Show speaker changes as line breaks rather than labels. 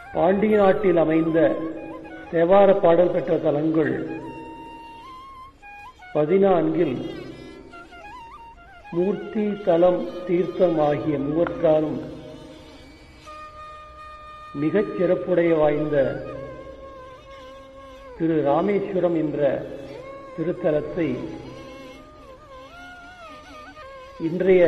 பாண்டிய நாட்டில் அமைந்த தேவார பாடல் பெற்ற தலங்கள் 14 மூர்த்தி தலம் தீர்த்தம் ஆகிய மூவற்றாலும் மிகச் சிறப்புடைய வாய்ந்த திரு ராமேஸ்வரம் என்ற திருத்தலத்தை இன்றைய